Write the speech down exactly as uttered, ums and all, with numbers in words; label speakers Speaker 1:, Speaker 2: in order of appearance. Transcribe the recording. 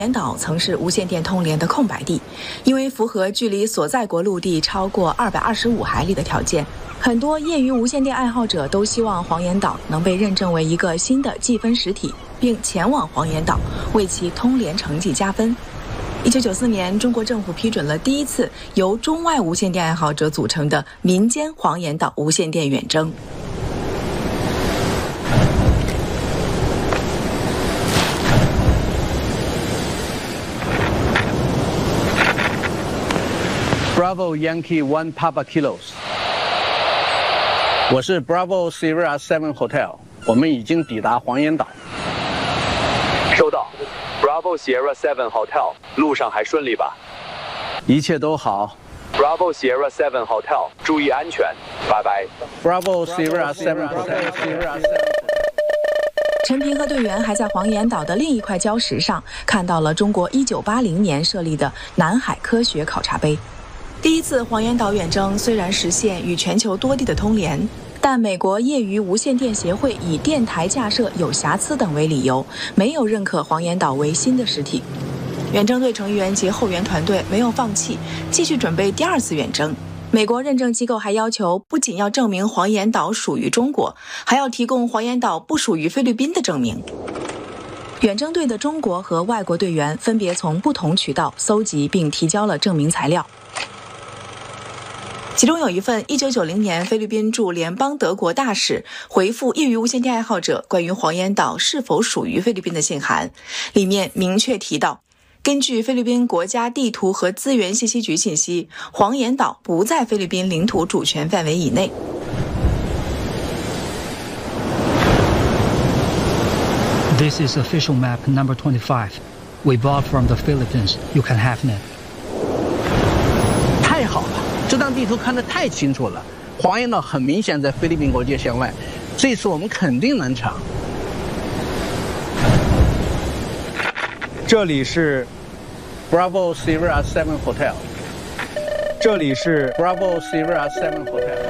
Speaker 1: 岩岛曾是无线电通联的空白地，因为符合距离所在国陆地超过二百二十五海里的条件，很多业余无线电爱好者都希望黄岩岛能被认证为一个新的计分实体，并前往黄岩岛为其通联成绩加分。一九九四年，中国政府批准了第一次由中外无线电爱好者组成的民间黄岩岛无线电远征。
Speaker 2: Bravo Yankee One Papa Kilos， 我是 Bravo Sierra Seven Hotel， 我们已经抵达黄岩岛。
Speaker 3: 收到 ，Bravo Sierra Seven Hotel， 路上还顺利吧？
Speaker 2: 一切都好。
Speaker 3: Bravo Sierra Seven Hotel， 注意安全，拜拜。
Speaker 2: Bravo Sierra Seven Hotel。
Speaker 1: 陈平和队员还在黄岩岛的另一块礁石上看到了中国一九八零年设立的南海科学考察碑。第一次黄岩岛远征虽然实现与全球多地的通联，但美国业余无线电协会以电台架设有瑕疵等为理由，没有认可黄岩岛为新的实体。远征队成员及后援团队没有放弃，继续准备第二次远征。美国认证机构还要求，不仅要证明黄岩岛属于中国，还要提供黄岩岛不属于菲律宾的证明。远征队的中国和外国队员分别从不同渠道搜集并提交了证明材料。其中有一份一九九零年菲律宾驻联邦德国大使回复业余无线电爱好者关于黄岩岛是否属于菲律宾的信函，里面明确提到，根据菲律宾国家地图和资源信息局信息，黄岩岛不在菲律宾领土主权范围以内。
Speaker 4: This is official map number twenty-five. We bought from the Philippines. You can have it.
Speaker 2: 太好了，这张地图看得太清楚了。黄岩岛很明显在菲律宾国界线外，这次我们肯定能抢。
Speaker 5: 这里是
Speaker 2: Bravo Sierra Seven Hotel。
Speaker 5: 这里是
Speaker 2: Bravo Sierra Seven Hotel。